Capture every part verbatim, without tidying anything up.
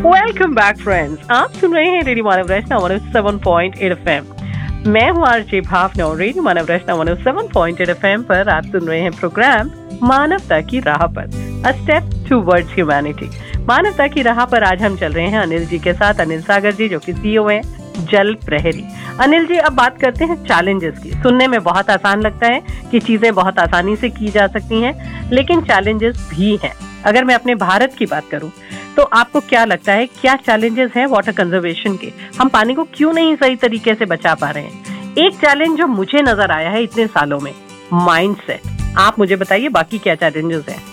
Welcome back friends, आप सुन रहे हैं रेडियो मानव रचना one O seven point eight F M. मैं हूँ आरजे भावना और रेडियो मानव रचना one O seven point eight F M पर आप सुन रहे हैं प्रोग्राम मानवता की राह पर, अ स्टेप टुवर्ड्स ह्यूमैनिटी। मानवता की राह पर आज हम चल रहे हैं अनिल जी के साथ। अनिल सागर जी जो कि सीईओ हैं जल प्रहरी। अनिल जी, अब बात करते हैं चैलेंजेस की। सुनने में बहुत आसान लगता है कि चीजें बहुत आसानी से की जा सकती हैं, लेकिन चैलेंजेस भी हैं। अगर मैं अपने भारत की बात करूं तो आपको क्या लगता है, क्या चैलेंजेस हैं वाटर कंजर्वेशन के? हम पानी को क्यों नहीं सही तरीके से बचा पा रहे हैं? एक चैलेंज जो मुझे नजर आया है इतने सालों में, माइंडसेट। आप मुझे बताइए बाकी क्या चैलेंजेस हैं?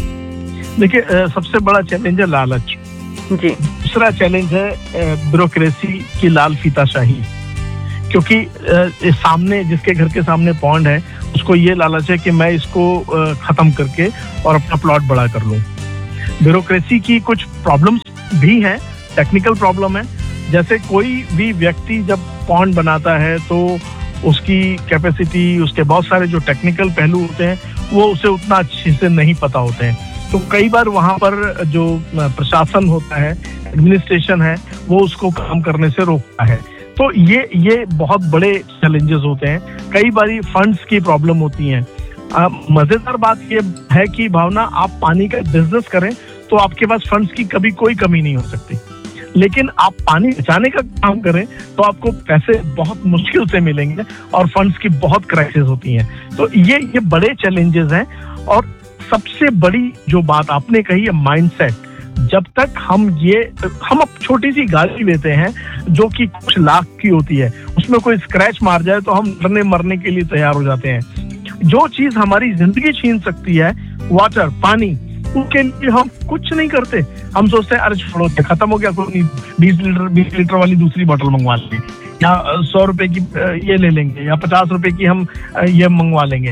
देखिए, सबसे बड़ा चैलेंज है लालच जी। दूसरा चैलेंज है ब्यूरोक्रेसी की लाल फीताशाही, क्योंकि सामने जिसके घर के सामने पॉन्ड है उसको ये लालच है कि मैं इसको खत्म करके और अपना प्लॉट बड़ा कर लूं। ब्यूरोक्रेसी की कुछ प्रॉब्लम्स भी हैं, टेक्निकल प्रॉब्लम है। जैसे कोई भी व्यक्ति जब पॉन्ड बनाता है तो उसकी कैपेसिटी, उसके बहुत सारे जो टेक्निकल पहलू होते हैं वो उसे उतना अच्छे से नहीं पता होते हैं। तो कई बार वहां पर जो प्रशासन होता है, एडमिनिस्ट्रेशन है, वो उसको काम करने से रोकता है। तो ये ये बहुत बड़े चैलेंजेस होते हैं। कई बार फंड्स की प्रॉब्लम होती हैं। मजेदार बात ये है कि भावना, आप पानी का बिजनेस करें तो आपके पास फंड्स की कभी कोई कमी नहीं हो सकती, लेकिन आप पानी बचाने का काम करें तो आपको पैसे बहुत मुश्किल से मिलेंगे और फंड्स की बहुत क्राइसिस होती हैं। तो ये ये बड़े चैलेंजेस हैं। और सबसे बड़ी जो बात आपने कही है, माइंडसेट। जब तक हम ये हम अब छोटी सी गाड़ी लेते हैं जो कि कुछ लाख की होती है, उसमें कोई स्क्रैच मार जाए तो हम मरने मरने के लिए तैयार हो जाते हैं। जो चीज हमारी जिंदगी छीन सकती है, वाटर, पानी, उसके लिए हम कुछ नहीं करते। हम सोचते हैं अरे छोड़ो, खत्म हो गया, कोई नहीं, बीस लीटर बीस लीटर वाली दूसरी बोतल मंगवा लेंगे, या सौ रुपए की ये ले लेंगे, या पचास रुपए की हम ये मंगवा लेंगे।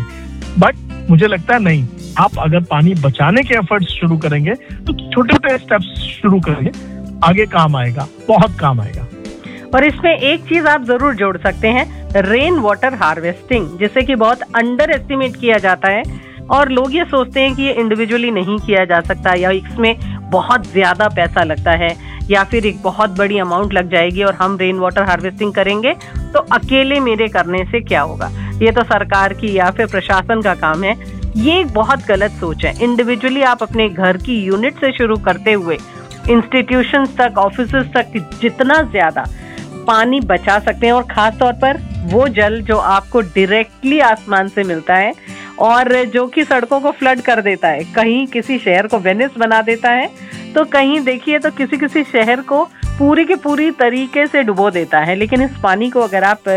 बट मुझे लगता है नहीं, आप अगर पानी बचाने के एफर्ट्स शुरू करेंगे तो छोटे छोटे स्टेप्स शुरू करेंगे, आगे काम आएगा, बहुत काम आएगा। और इसमें एक चीज आप जरूर जोड़ सकते हैं, रेन वाटर हार्वेस्टिंग, जिसे कि बहुत अंडर एस्टिमेट किया जाता है और लोग ये सोचते हैं कि ये इंडिविजुअली नहीं किया जा सकता, या इसमें बहुत ज्यादा पैसा लगता है, या फिर एक बहुत बड़ी अमाउंट लग जाएगी और हम रेन वाटर हार्वेस्टिंग करेंगे तो अकेले मेरे करने से क्या होगा, ये तो सरकार की या फिर प्रशासन का काम है। ये एक बहुत गलत सोच है। इंडिविजुअली आप अपने घर की यूनिट से शुरू करते हुए इंस्टीट्यूशंस तक, ऑफिसेस तक जितना ज्यादा पानी बचा सकते हैं, और खास तौर पर वो जल जो आपको डायरेक्टली आसमान से मिलता है और जो कि सड़कों को फ्लड कर देता है, कहीं किसी शहर को वेनिस बना देता है, तो कहीं देखिए तो किसी किसी शहर को पूरी की पूरी तरीके से डुबो देता है। लेकिन इस पानी को अगर आप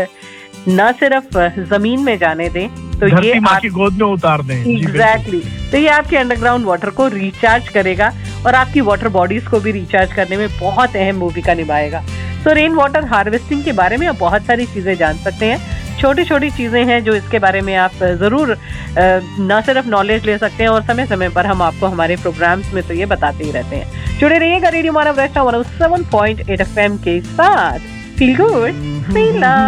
न सिर्फ जमीन में जाने दें तो ये आपकी गोद में उतार दें, एग्जैक्टली तो ये आपके अंडरग्राउंड वाटर को रिचार्ज करेगा और आपकी वाटर बॉडीज को भी रिचार्ज करने में बहुत अहम भूमिका निभाएगा। तो रेन वाटर हार्वेस्टिंग के बारे में आप बहुत सारी चीजें जान सकते हैं। छोटी छोटी चीजें हैं जो इसके बारे में आप जरूर न सिर्फ नॉलेज ले सकते हैं, और समय समय पर हम आपको हमारे प्रोग्राम्स में तो ये बताते ही रहते हैं। जुड़े रहिएगा रेडियो मानव रचना one O seven point eight F M के साथ। Feel good, feel love.